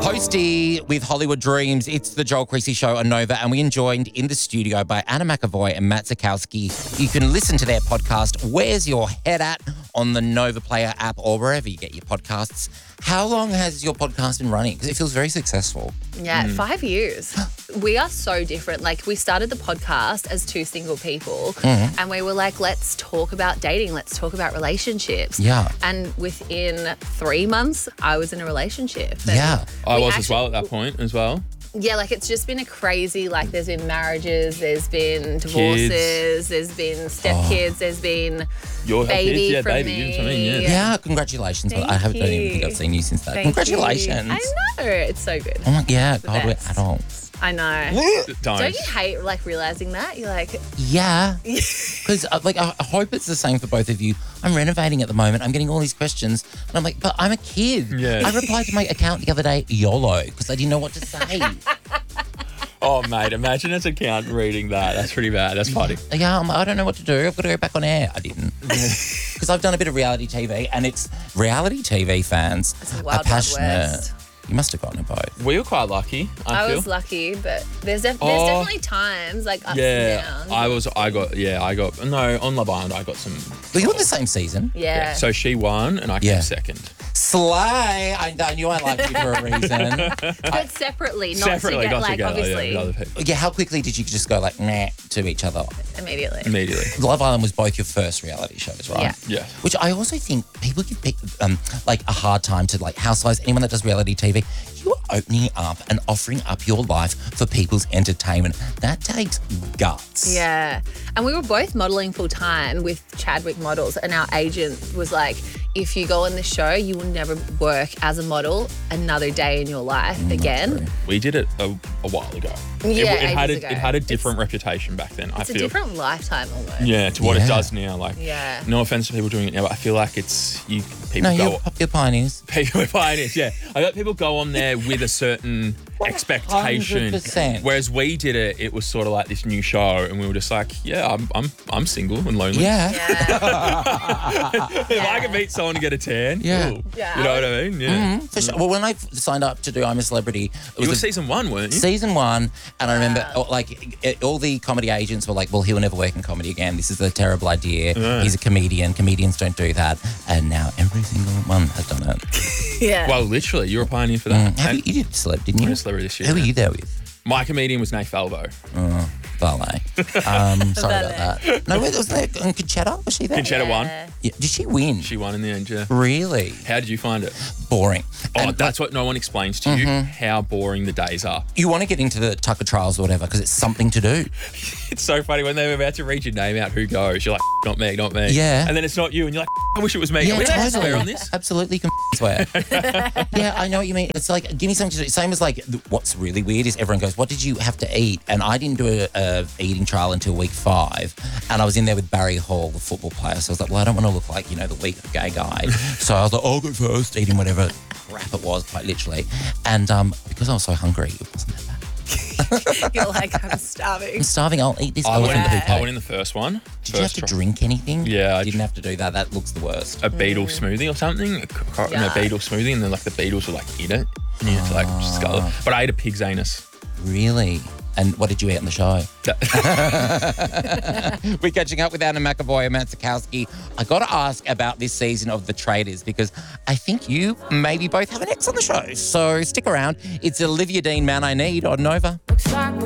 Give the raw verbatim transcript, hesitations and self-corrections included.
Posty with Hollywood Dreams. It's the Joel Creasy Show on Nova, and we are joined in the studio by Anna McAvoy and Matt Zakowski. You can listen to their podcast, Where's Your Head At, on the Nova Player app or wherever you get your podcasts. How long has your podcast been running? Because it feels very successful. Yeah, mm. five years. We are so different. Like, we started the podcast as two single people mm-hmm. and we were like, let's talk about dating. Let's talk about relationships. Yeah. And within three months, I was in a relationship. And yeah. I was actually, as well at that point as well. Yeah, like it's just been a crazy, like there's been marriages, there's been divorces, kids. There's been stepkids, oh. there's been Your baby kids, yeah, from baby, me. You know what I mean? Yeah, yeah congratulations. Thank I have, don't you. even think I've seen you since that. Thank Congratulations. You. I know, it's so good. Oh my, yeah, the God, best. we're adults. I know. Don't. Don't you hate like realising that? You're like... Yeah. Because uh, like I hope it's the same for both of you. I'm renovating at the moment. I'm getting all these questions. And I'm like, but I'm a kid. Yeah. I replied to my account the other day, YOLO, because I didn't know what to say. Oh, mate, imagine as a account reading that. That's pretty bad. That's funny. Yeah, I'm, I don't know what to do. I've got to go back on air. I didn't. Because I've done a bit of reality T V, and it's reality T V fans it's a wild, are passionate. Wild West. You must have gotten a both. We were quite lucky, I, I feel. was lucky, but there's, def- there's Oh, definitely times like ups yeah, and downs. I was, I got, yeah, I got, no, on Love Island, I got some. Well, you were in the same season. Yeah. yeah. So she won, and I came Yeah. second. Slay! I, I knew I liked you for a reason. But separately, not Separately, together, not like together, obviously. yeah, with other people. Yeah, how quickly did you just go like, nah, to each other? Immediately. Immediately. Love Island was both your first reality shows, right? Yeah. Yeah. Which I also think people give pe- um, like a hard time to like Housewives, anyone that does reality T V. You are opening up and offering up your life for people's entertainment. That takes guts. Yeah. And we were both modelling full time with Chadwick Models, and our agent was like, if you go on the show, you will never work as a model another day in your life Mm, again. We did it a, a while ago. Yeah, it, it had ages a, ago. it had a different reputation back then. I It's a feel. different lifetime almost. Yeah, to what Yeah. it does now. Like, Yeah. no offense to people doing it now, but I feel like it's you. People No, go. you're, you're pioneers. People are pioneers, yeah. I got people go on there with a certain expectation. one hundred percent. Whereas we did it, it was sort of like this new show, and we were just like, yeah, I'm I'm I'm single and lonely. Yeah. Yeah. If I could meet someone to get a tan, Yeah. cool. Yeah. You know what I mean? Yeah. Mhm, for sure. Well, when I signed up to do I'm a Celebrity, it You was were a- season one, weren't you? season one, and I remember oh, like it, all the comedy agents were like, well, he'll never work in comedy again. This is a terrible idea. Yeah. He's a comedian. Comedians don't do that. And now every single one has done it. Yeah. Well, literally, you're a pioneer for that. Mm. Have And you, you did Celeb, didn't I'm you? a Celebrity this year. Who were you there with? My comedian was Nate Falvo. Oh, Valet. Um, sorry about that. No, wait, wasn't there um, Conchetta? Was she there? Conchetta won. Yeah. Yeah. Did she win? She won in the end, yeah. Really? How did you find it? Boring. Oh, And, that's what no one explains to you, how boring the days are. you want to get into the Tucker trials or whatever because it's something to do. It's so funny when they're about to read your name out, who goes? You're like, not me, not me. Yeah. And then it's not you, and you're like, I wish it was me. Yeah, Are we allowed to totally. swear on this? Absolutely can swear. Yeah, I know what you mean. It's like, give me something to do. Same as like, th- what's really weird is everyone goes, what did you have to eat? And I didn't do a, a eating trial until week five. And I was in there with Barry Hall, the football player. So I was like, well, I don't want to look like, you know, the weak gay guy. So I was like, I'll go first, eating whatever crap it was, quite literally. And um, because I was so hungry, it wasn't that bad. You're like, I'm starving. I'm starving, I'll eat this. I I went, wasn't in, who I paid. went in the first one. Did you have first to try. drink anything? Yeah, I I didn't have to do that. That looks the worst. A beetle smoothie or something? A, co- no, Yeah. beetle smoothie, and then like the beetles would like eat it. And you have to like just scull it. But I ate a pig's anus. Really? And what did you eat on the show? We're catching up with Anna McAvoy and Matt Zakowski. I got to ask about this season of The Traitors because I think you maybe both have an ex on the show. So stick around. It's Olivia Dean, Man I Need on Nova.